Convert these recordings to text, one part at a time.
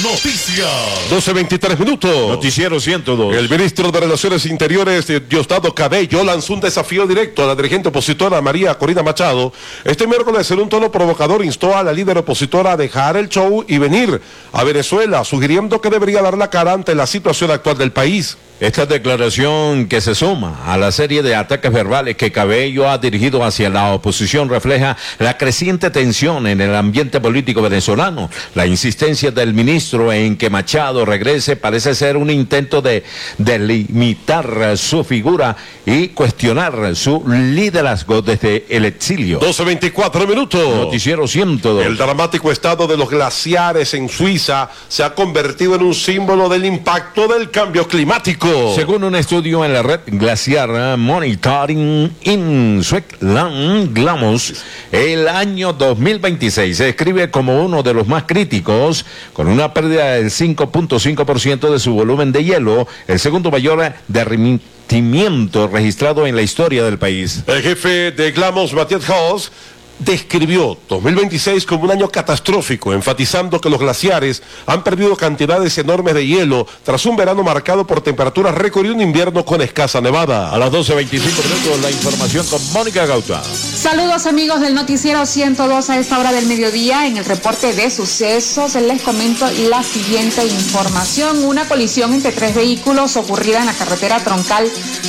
Noticias. 12:23 minutos. Noticiero 102. El ministro de Relaciones Interiores, Diosdado Cabello, lanzó un desafío directo a la dirigente opositora María Corina Machado. Este miércoles, en un tono provocador, instó a la líder opositora a dejar el show y venir a Venezuela, sugiriendo que debería dar la cara ante la situación actual del país. Esta declaración, que se suma a la serie de ataques verbales que Cabello ha dirigido hacia la oposición, refleja la creciente tensión en el ambiente político venezolano. La insistencia del ministro en que Machado regrese parece ser un intento de delimitar su figura y cuestionar su liderazgo desde el exilio. 12:24 minutos. Noticiero 102. El dramático estado de los glaciares en Suiza se ha convertido en un símbolo del impacto del cambio climático. Según un estudio en la red glaciar Monitoring in Switzerland, GLAMOS, el año 2026 se describe como uno de los más críticos, con una pérdida del 5.5% de su volumen de hielo, el segundo mayor derretimiento registrado en la historia del país. El jefe de GLAMOS, Matthias Haus, describió 2026 como un año catastrófico, enfatizando que los glaciares han perdido cantidades enormes de hielo tras un verano marcado por temperaturas récord y un invierno con escasa nevada. A las 12:25 minutos la información con Mónica Gauta. Saludos amigos del Noticiero 102 a esta hora del mediodía. En el reporte de sucesos les comento la siguiente información. Una colisión entre 3 vehículos ocurrida en la carretera troncal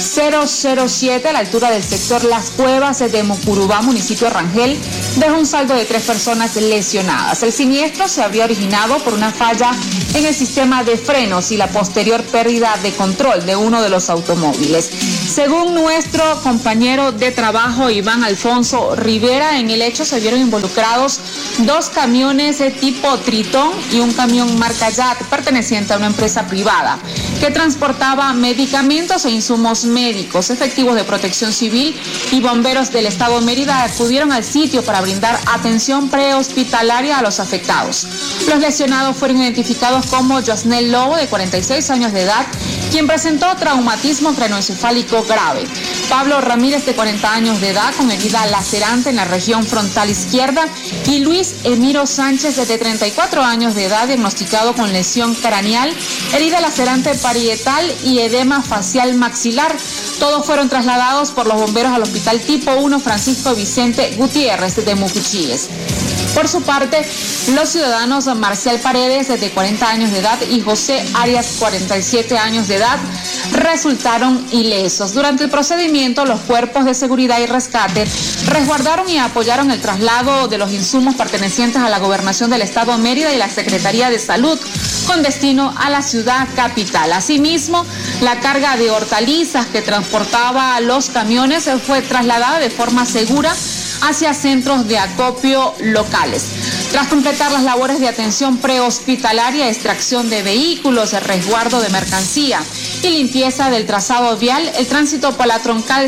007 a la altura del sector Las Cuevas de Mucurubá, municipio de Rangel, dejó un saldo de 3 personas lesionadas. El siniestro se habría originado por una falla en el sistema de frenos y la posterior pérdida de control de uno de los automóviles. Según nuestro compañero de trabajo Iván Alfonso Rivera, en el hecho se vieron involucrados 2 camiones de tipo Tritón y un camión marca Yat perteneciente a una empresa privada que transportaba medicamentos e insumos médicos. Efectivos de Protección Civil y bomberos del Estado de Mérida acudieron al sitio para brindar atención prehospitalaria a los afectados. Los lesionados fueron identificados como Josnel Lobo, de 46 años de edad, quien presentó traumatismo craneoencefálico grave. Pablo Ramírez, de 40 años de edad, con herida lacerante en la región frontal izquierda, y Luis Emiro Sánchez, de 34 años de edad, diagnosticado con lesión craneal, herida lacerante parietal y edema facial maxilar. Todos fueron trasladados por los bomberos al Hospital Tipo 1 Francisco Vicente Gutiérrez de Mucuchíes. Por su parte, los ciudadanos Marcial Paredes, de 40 años de edad, y José Arias, 47 años de edad, resultaron ilesos. Durante el procedimiento, los cuerpos de seguridad y rescate resguardaron y apoyaron el traslado de los insumos pertenecientes a la Gobernación del Estado de Mérida y la Secretaría de Salud con destino a la ciudad capital. Asimismo, la carga de hortalizas que transportaba los camiones fue trasladada de forma segura hacia centros de acopio locales. Tras completar las labores de atención prehospitalaria, extracción de vehículos, resguardo de mercancía y limpieza del trazado vial, el tránsito por la troncal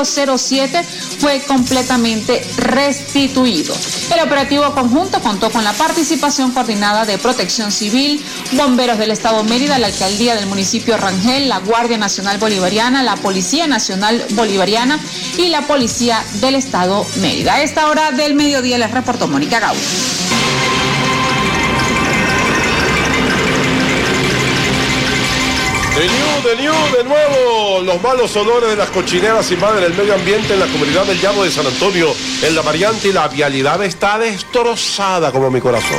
007 fue completamente restituido. El operativo conjunto contó con la participación coordinada de Protección Civil, bomberos del Estado de Mérida, la Alcaldía del municipio Rangel, la Guardia Nacional Bolivariana, la Policía Nacional Bolivariana y la Policía del Estado Mérida. A esta hora del mediodía les reportó Mónica Gauta. De nuevo, los malos olores de las cochineras invaden el medio ambiente en la comunidad del Llano de San Antonio, en la variante, y la vialidad está destrozada como mi corazón.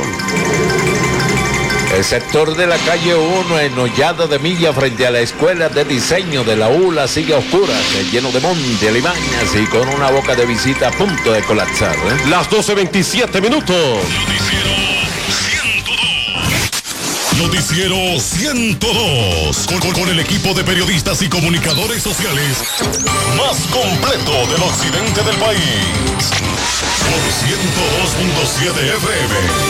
El sector de la calle 1 en Hollada de Milla, frente a la Escuela de Diseño de la ULA, sigue a oscuras, lleno de monte, alimañas y con una boca de visita a punto de colapsar. Las 12:27 minutos. Noticiero 102. Con el equipo de periodistas y comunicadores sociales más completo del occidente del país. Por 102.7 FM.